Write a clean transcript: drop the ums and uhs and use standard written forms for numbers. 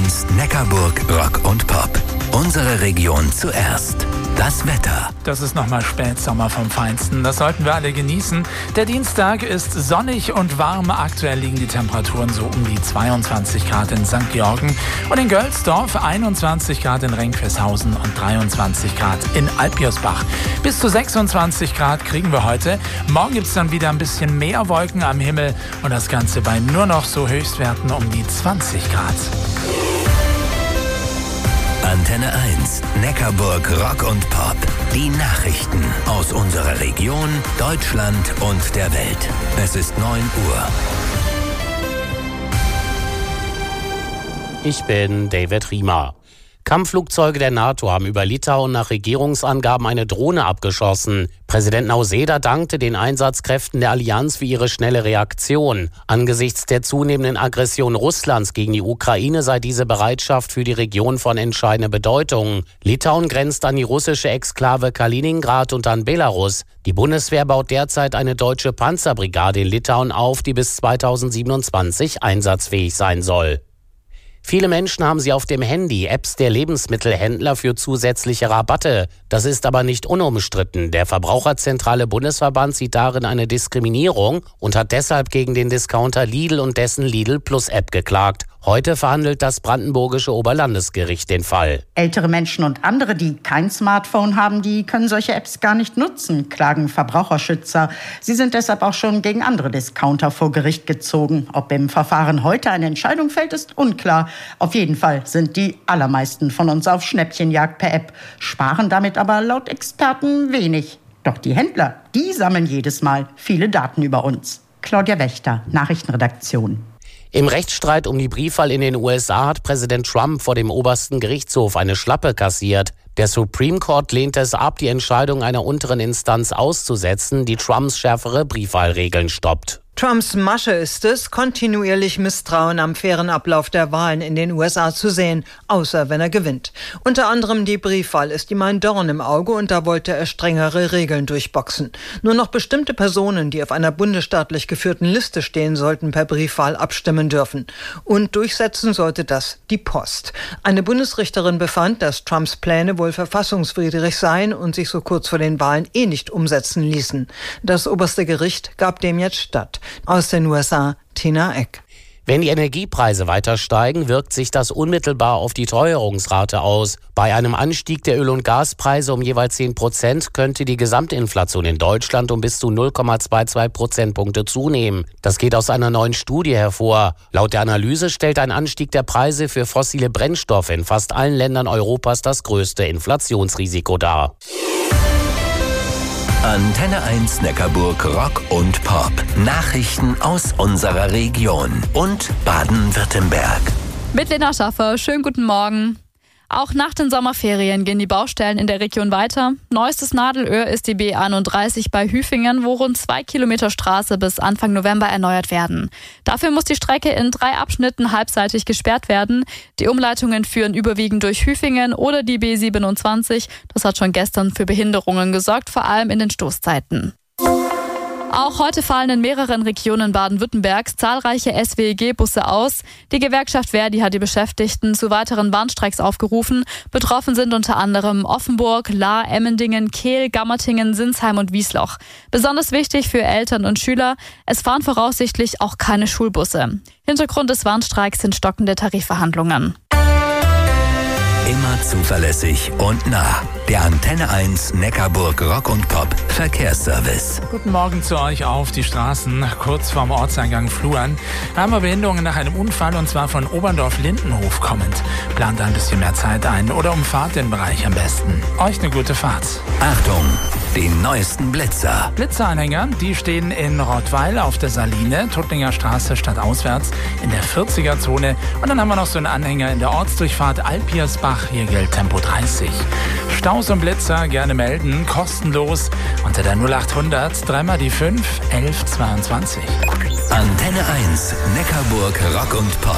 1 Neckarburg Rock und Pop. Unsere Region zuerst. Das Wetter. Das ist nochmal Spätsommer vom Feinsten. Das sollten wir alle genießen. Der Dienstag ist sonnig und warm. Aktuell liegen die Temperaturen so um die 22 Grad in St. Georgen und in Gölsdorf, 21 Grad in Renkfesshausen und 23 Grad in Alpirsbach. Bis zu 26 Grad kriegen wir heute. Morgen gibt es dann wieder ein bisschen mehr Wolken am Himmel und das Ganze bei nur noch so Höchstwerten um die 20 Grad. Antenne 1, Neckarburg Rock und Pop. Die Nachrichten aus unserer Region, Deutschland und der Welt. Es ist 9 Uhr. Ich bin David Riemer. Kampfflugzeuge der NATO haben über Litauen nach Regierungsangaben eine Drohne abgeschossen. Präsident Nausėda dankte den Einsatzkräften der Allianz für ihre schnelle Reaktion. Angesichts der zunehmenden Aggression Russlands gegen die Ukraine sei diese Bereitschaft für die Region von entscheidender Bedeutung. Litauen grenzt an die russische Exklave Kaliningrad und an Belarus. Die Bundeswehr baut derzeit eine deutsche Panzerbrigade in Litauen auf, die bis 2027 einsatzfähig sein soll. Viele Menschen haben sie auf dem Handy Apps der Lebensmittelhändler für zusätzliche Rabatte. Das ist aber nicht unumstritten. Der Verbraucherzentrale Bundesverband sieht darin eine Diskriminierung und hat deshalb gegen den Discounter Lidl und dessen Lidl Plus App geklagt. Heute verhandelt das brandenburgische Oberlandesgericht den Fall. Ältere Menschen und andere, die kein Smartphone haben, die können solche Apps gar nicht nutzen, klagen Verbraucherschützer. Sie sind deshalb auch schon gegen andere Discounter vor Gericht gezogen. Ob im Verfahren heute eine Entscheidung fällt, ist unklar. Auf jeden Fall sind die allermeisten von uns auf Schnäppchenjagd per App, sparen damit aber laut Experten wenig. Doch die Händler, die sammeln jedes Mal viele Daten über uns. Claudia Wächter, Nachrichtenredaktion. Im Rechtsstreit um die Briefwahl in den USA hat Präsident Trump vor dem obersten Gerichtshof eine Schlappe kassiert. Der Supreme Court lehnte es ab, die Entscheidung einer unteren Instanz auszusetzen, die Trumps schärfere Briefwahlregeln stoppt. Trumps Masche ist es, kontinuierlich Misstrauen am fairen Ablauf der Wahlen in den USA zu sehen, außer wenn er gewinnt. Unter anderem die Briefwahl ist ihm ein Dorn im Auge und da wollte er strengere Regeln durchboxen. Nur noch bestimmte Personen, die auf einer bundesstaatlich geführten Liste stehen, sollten per Briefwahl abstimmen dürfen. Und durchsetzen sollte das die Post. Eine Bundesrichterin befand, dass Trumps Pläne wohl verfassungswidrig seien und sich so kurz vor den Wahlen nicht umsetzen ließen. Das oberste Gericht gab dem jetzt statt. Aus den USA, Tina Eck. Wenn die Energiepreise weiter steigen, wirkt sich das unmittelbar auf die Teuerungsrate aus. Bei einem Anstieg der Öl- und Gaspreise um jeweils 10% könnte die Gesamtinflation in Deutschland um bis zu 0,22 Prozentpunkte zunehmen. Das geht aus einer neuen Studie hervor. Laut der Analyse stellt ein Anstieg der Preise für fossile Brennstoffe in fast allen Ländern Europas das größte Inflationsrisiko dar. Antenne 1 Neckarburg Rock und Pop. Nachrichten aus unserer Region und Baden-Württemberg. Mit Lena Schaffer, schönen guten Morgen. Auch nach den Sommerferien gehen die Baustellen in der Region weiter. Neuestes Nadelöhr ist die B31 bei Hüfingen, wo rund 2 Kilometer Straße bis Anfang November erneuert werden. Dafür muss die Strecke in 3 Abschnitten halbseitig gesperrt werden. Die Umleitungen führen überwiegend durch Hüfingen oder die B27. Das hat schon gestern für Behinderungen gesorgt, vor allem in den Stoßzeiten. Auch heute fallen in mehreren Regionen Baden-Württembergs zahlreiche SWEG-Busse aus. Die Gewerkschaft Verdi hat die Beschäftigten zu weiteren Warnstreiks aufgerufen. Betroffen sind unter anderem Offenburg, Lahr, Emmendingen, Kehl, Gammertingen, Sinsheim und Wiesloch. Besonders wichtig für Eltern und Schüler, es fahren voraussichtlich auch keine Schulbusse. Hintergrund des Warnstreiks sind stockende Tarifverhandlungen. Immer zuverlässig und nah. Der Antenne 1 Neckarburg Rock und Pop Verkehrsservice. Guten Morgen zu euch auf die Straßen, kurz vorm Ortseingang Fluern. Da haben wir Behinderungen nach einem Unfall und zwar von Oberndorf-Lindenhof kommend. Plant ein bisschen mehr Zeit ein oder umfahrt den Bereich am besten. Euch eine gute Fahrt. Achtung, die neuesten Blitzer. Blitzeranhänger, die stehen in Rottweil auf der Saline, Tuttlinger Straße stadtauswärts in der 40er-Zone. Und dann haben wir noch so einen Anhänger in der Ortsdurchfahrt Alpirsbach, hier gilt Tempo 30. Staus und Blitzer gerne melden, kostenlos unter der 0800 3 die 5 11 22. Antenne 1 Neckarburg Rock und Pop.